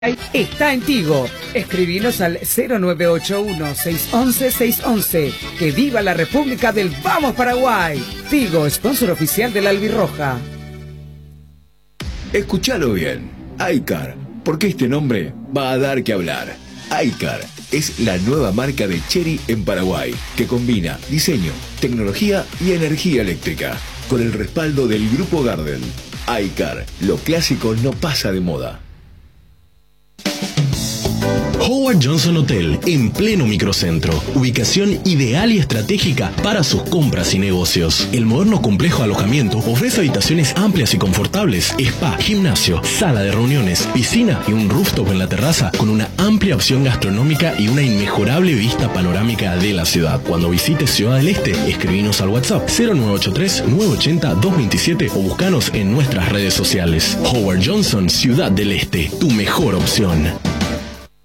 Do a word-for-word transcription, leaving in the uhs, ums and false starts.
Está en Tigo. Escribinos al cero nueve ocho uno, seis uno uno, seis uno uno. ¡Que viva la República del Vamos Paraguay! Tigo, sponsor oficial de la Albirroja. Escúchalo bien. iCar, porque este nombre va a dar que hablar. iCar es la nueva marca de Chery en Paraguay, que combina diseño, tecnología y energía eléctrica, con el respaldo del Grupo Gardel. iCar, lo clásico no pasa de moda. Howard Johnson Hotel, en pleno microcentro. Ubicación ideal y estratégica para sus compras y negocios. El moderno complejo de alojamiento ofrece habitaciones amplias y confortables, spa, gimnasio, sala de reuniones, piscina y un rooftop en la terraza con una amplia opción gastronómica y una inmejorable vista panorámica de la ciudad. Cuando visites Ciudad del Este, escribinos al WhatsApp cero nueve ocho tres, nueve ocho cero, dos dos siete o buscanos en nuestras redes sociales. Howard Johnson, Ciudad del Este, tu mejor opción.